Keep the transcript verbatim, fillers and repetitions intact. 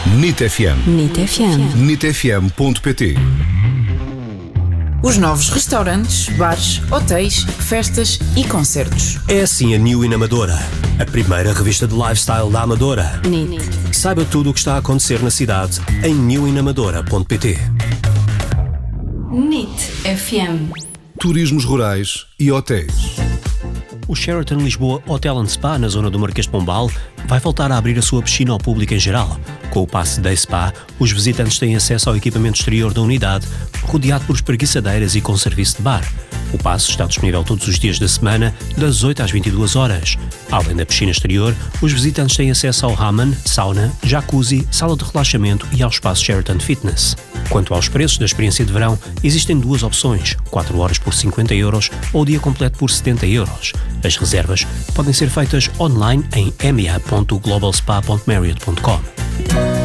N I T F M. N I T F M. N I T F M ponto pt. Os novos restaurantes, bares, hotéis, festas e concertos. É assim a New In Amadora, a primeira revista de lifestyle da Amadora. N I T. Saiba tudo o que está a acontecer na cidade em new in amadora ponto pt. N I T F M. Turismos rurais e hotéis. O Sheraton Lisboa Hotel and Spa, na zona do Marquês de Pombal, vai voltar a abrir a sua piscina ao público em geral. Com o passe Day Spa, os visitantes têm acesso ao equipamento exterior da unidade, rodeado por espreguiçadeiras e com serviço de bar. O passe está disponível todos os dias da semana, das oito às vinte e duas horas. Além da piscina exterior, os visitantes têm acesso ao hammam, sauna, jacuzzi, sala de relaxamento e ao espaço Sheraton Fitness. Quanto aos preços da experiência de verão, existem duas opções, quatro horas por cinquenta euros ou dia completo por setenta euros. As reservas podem ser feitas online em m i a ponto global spa ponto marriott ponto com.